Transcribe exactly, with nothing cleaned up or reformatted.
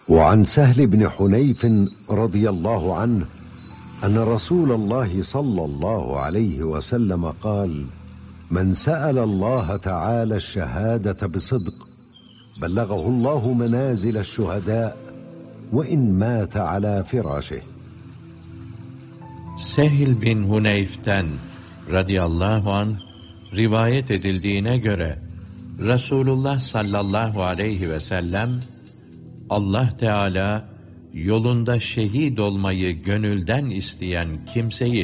وعن سهل بن حنيف رضي الله عنه أن رسول الله صلى الله عليه وسلم قال: من سأل الله تعالى الشهادة بصدق بلغه الله منازل الشهداء وإن مات على فراشه. Sehl bin Huneyf'ten radıyallahu anh rivayet edildiğine göre Resulullah sallallahu aleyhi ve sellem, Allah Teala yolunda şehit olmayı gönülden isteyen kimseyi